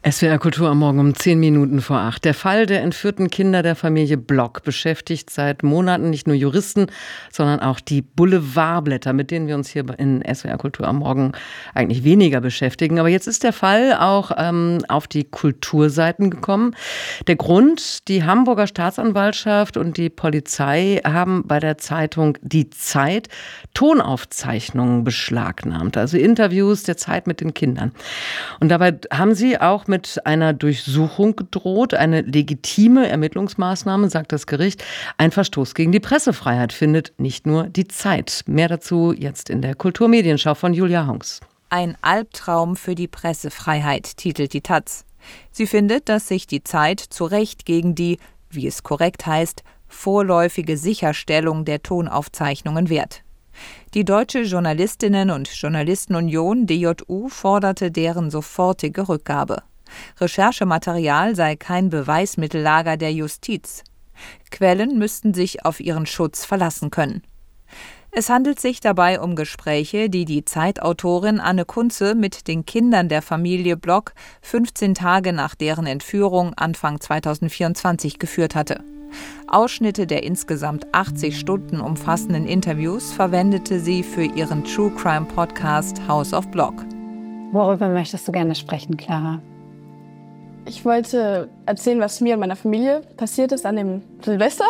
SWR Kultur am Morgen um 7:10. Der Fall der entführten Kinder der Familie Block beschäftigt seit Monaten nicht nur Juristen, sondern auch die Boulevardblätter, mit denen wir uns hier in SWR Kultur am Morgen eigentlich weniger beschäftigen. Aber jetzt ist der Fall auch auf die Kulturseiten gekommen. Der Grund: Die Hamburger Staatsanwaltschaft und die Polizei haben bei der Zeitung Die Zeit Tonaufzeichnungen beschlagnahmt, also Interviews der Zeit mit den Kindern. Und dabei haben sie auch mit einer Durchsuchung gedroht, eine legitime Ermittlungsmaßnahme, sagt das Gericht. Ein Verstoß gegen die Pressefreiheit findet nicht nur die Zeit. Mehr dazu jetzt in der Kulturmedienschau von Julia Hongs. Ein Albtraum für die Pressefreiheit, titelt die taz. Sie findet, dass sich die Zeit zu Recht gegen die, wie es korrekt heißt, vorläufige Sicherstellung der Tonaufzeichnungen wehrt. Die Deutsche Journalistinnen- und Journalistenunion DJU forderte deren sofortige Rückgabe. Recherchematerial sei kein Beweismittellager der Justiz. Quellen müssten sich auf ihren Schutz verlassen können. Es handelt sich dabei um Gespräche, die die Zeitautorin Anne Kunze mit den Kindern der Familie Block 15 Tage nach deren Entführung Anfang 2024 geführt hatte. Ausschnitte der insgesamt 80 Stunden umfassenden Interviews verwendete sie für ihren True Crime Podcast House of Block. Worüber möchtest du gerne sprechen, Clara? Ich wollte erzählen, was mir und meiner Familie passiert ist an dem Silvester.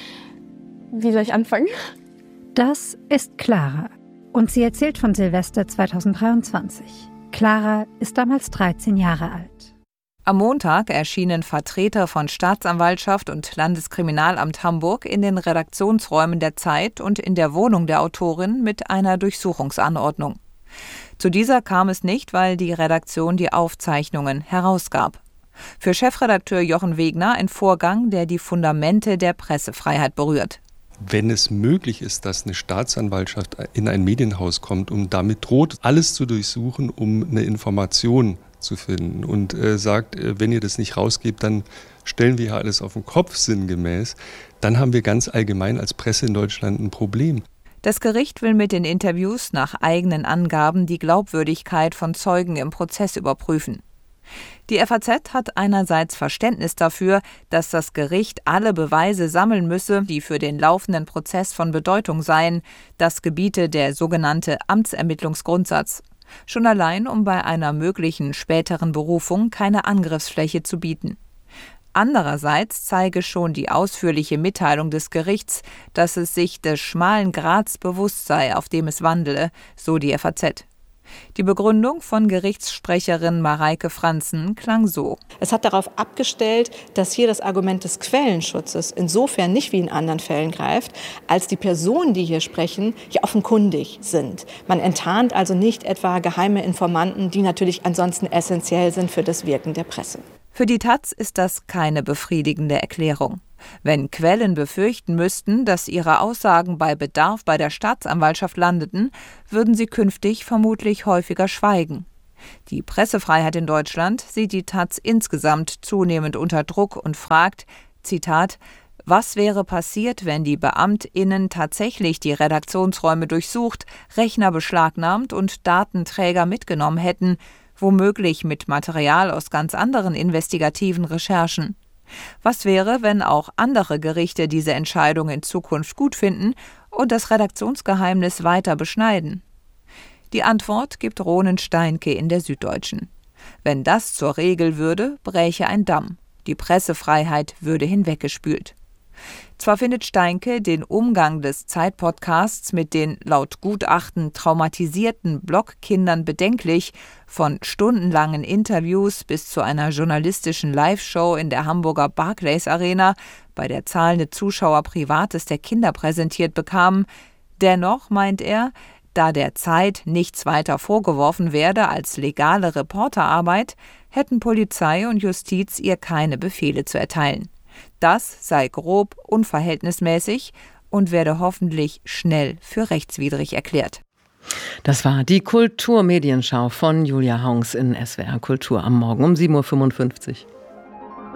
Wie soll ich anfangen? Das ist Clara und sie erzählt von Silvester 2023. Clara ist damals 13 Jahre alt. Am Montag erschienen Vertreter von Staatsanwaltschaft und Landeskriminalamt Hamburg in den Redaktionsräumen der Zeit und in der Wohnung der Autorin mit einer Durchsuchungsanordnung. Zu dieser kam es nicht, weil die Redaktion die Aufzeichnungen herausgab. Für Chefredakteur Jochen Wegner ein Vorgang, der die Fundamente der Pressefreiheit berührt. Wenn es möglich ist, dass eine Staatsanwaltschaft in ein Medienhaus kommt und damit droht, alles zu durchsuchen, um eine Information zu finden und sagt, wenn ihr das nicht rausgebt, dann stellen wir hier alles auf den Kopf sinngemäß, dann haben wir ganz allgemein als Presse in Deutschland ein Problem. Das Gericht will mit den Interviews nach eigenen Angaben die Glaubwürdigkeit von Zeugen im Prozess überprüfen. Die FAZ hat einerseits Verständnis dafür, dass das Gericht alle Beweise sammeln müsse, die für den laufenden Prozess von Bedeutung seien. Das gebiete der sogenannte Amtsermittlungsgrundsatz. Schon allein, um bei einer möglichen späteren Berufung keine Angriffsfläche zu bieten. Andererseits zeige schon die ausführliche Mitteilung des Gerichts, dass es sich des schmalen Grats bewusst sei, auf dem es wandele, so die FAZ. Die Begründung von Gerichtssprecherin Mareike Franzen klang so. Es hat darauf abgestellt, dass hier das Argument des Quellenschutzes insofern nicht wie in anderen Fällen greift, als die Personen, die hier sprechen, ja offenkundig sind. Man enttarnt also nicht etwa geheime Informanten, die natürlich ansonsten essentiell sind für das Wirken der Presse. Für die taz ist das keine befriedigende Erklärung. Wenn Quellen befürchten müssten, dass ihre Aussagen bei Bedarf bei der Staatsanwaltschaft landeten, würden sie künftig vermutlich häufiger schweigen. Die Pressefreiheit in Deutschland sieht die taz insgesamt zunehmend unter Druck und fragt, Zitat, was wäre passiert, wenn die BeamtInnen tatsächlich die Redaktionsräume durchsucht, Rechner beschlagnahmt und Datenträger mitgenommen hätten, womöglich mit Material aus ganz anderen investigativen Recherchen? Was wäre, wenn auch andere Gerichte diese Entscheidung in Zukunft gut finden und das Redaktionsgeheimnis weiter beschneiden? Die Antwort gibt Ronen Steinke in der Süddeutschen. Wenn das zur Regel würde, bräche ein Damm. Die Pressefreiheit würde hinweggespült. Zwar findet Steinke den Umgang des Zeit-Podcasts mit den laut Gutachten traumatisierten Blockkindern bedenklich, von stundenlangen Interviews bis zu einer journalistischen Live-Show in der Hamburger Barclays Arena, bei der zahlende Zuschauer Privates der Kinder präsentiert bekamen. Dennoch, meint er, da der Zeit nichts weiter vorgeworfen werde als legale Reporterarbeit, hätten Polizei und Justiz ihr keine Befehle zu erteilen. Das sei grob unverhältnismäßig und werde hoffentlich schnell für rechtswidrig erklärt. Das war die Kulturmedienschau von Julia Hongs in SWR Kultur am Morgen um 7:55 Uhr.